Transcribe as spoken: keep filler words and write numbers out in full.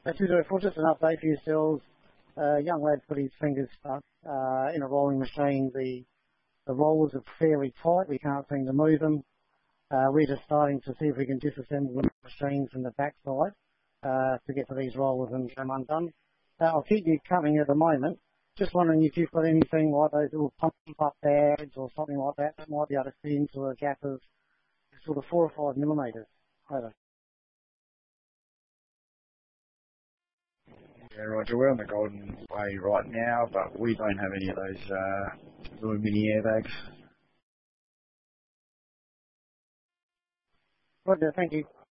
Uh, two zero four, just an update for yourselves. Uh, young lad put his fingers stuck uh, in a rolling machine. The the rollers are fairly tight. We can't seem to move them. Uh, we're just starting to see if we can disassemble the machine from the backside uh, to get to these rollers and get them undone. Uh, I'll keep you coming at the moment. Just wondering if you've got anything like those little pump-up pads or something like that that might be able to fit into a gap of sort of four or five millimetres. Over. Yeah, Roger, we're on the Golden Way right now, but we don't have any of those uh, little mini airbags. Roger, thank you.